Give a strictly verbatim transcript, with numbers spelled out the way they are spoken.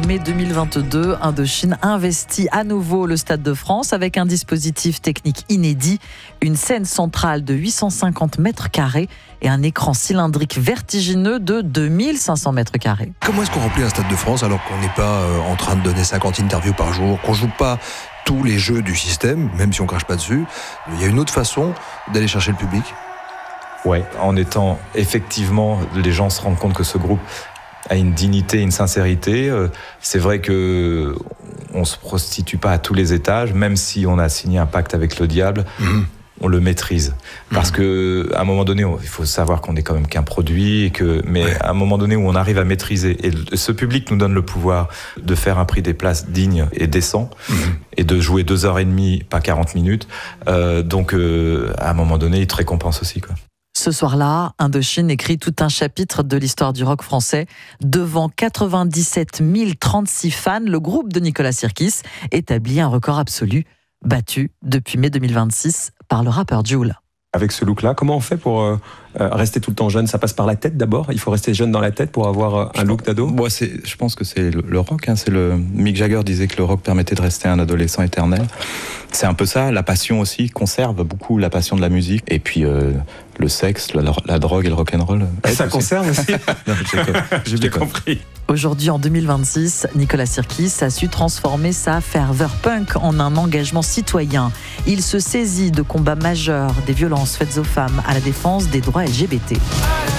mai deux mille vingt-deux, Indochine investit à nouveau le Stade de France avec un dispositif technique inédit, une scène centrale de huit cent cinquante mètres carrés et un écran cylindrique vertigineux de deux mille cinq cents mètres carrés. Comment est-ce qu'on remplit un Stade de France alors qu'on n'est pas en train de donner cinquante interviews par jour, qu'on ne joue pas tous les jeux du système, même si on ne crache pas dessus? Il y a une autre façon d'aller chercher le public? Ouais, en étant effectivement, les gens se rendent compte que ce groupe a une dignité, une sincérité. C'est vrai que on se prostitue pas à tous les étages, même si on a signé un pacte avec le diable. Mmh. On le maîtrise. Parce mmh. que, à un moment donné, il faut savoir qu'on n'est quand même qu'un produit, et que, mais ouais. à un moment donné où on arrive à maîtriser, et ce public nous donne le pouvoir de faire un prix des places digne et décent, mmh. et de jouer deux heures et demie, pas quarante minutes. Euh, donc, euh, à un moment donné, il te récompense aussi, quoi. Ce soir-là, Indochine écrit tout un chapitre de l'histoire du rock français. Devant quatre-vingt-dix-sept mille trente-six fans, le groupe de Nicolas Sirkis établit un record absolu, battu depuis mai deux mille vingt-six par le rappeur Jul. Avec ce look-là, comment on fait pour euh, rester tout le temps jeune? Ça passe par la tête d'abord? Il faut rester jeune dans la tête pour avoir euh, un look d'ado? Moi, c'est, je pense que c'est le, le rock. Hein, c'est le, Mick Jagger disait que le rock permettait de rester un adolescent éternel. C'est un peu ça. La passion aussi conserve beaucoup la passion de la musique. Et puis euh, le sexe, la, la drogue et le rock'n'roll. Ça conserve aussi. Non, j'ai, j'ai bien compris. Aujourd'hui, en deux mille vingt-six, Nicolas Sirkis a su transformer sa ferveur punk en un engagement citoyen. Il se saisit de combats majeurs, des violences faites aux femmes, à la défense des droits L G B T.